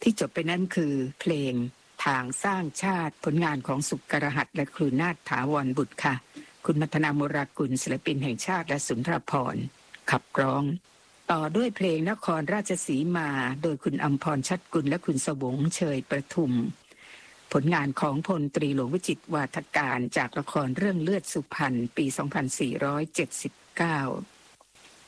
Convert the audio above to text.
ที่จบไปนั่นคือเพลงทางสร้างชาติผลงานของสุกรหัสและครูนาถถาวรบุตรค่ะคุณมัทนามุรากุลศิลปินแห่งชาติและสุนทรภรณ์ขับร้องต่อด้วยเพลงนครราชสีมาโดยคุณอำพรชัดกุลและคุณสวงเชยประทุมผลงานของพลตรีหลวงวิจิตรวาทการจากละครเรื่องเลือดสุพรรณปี 2479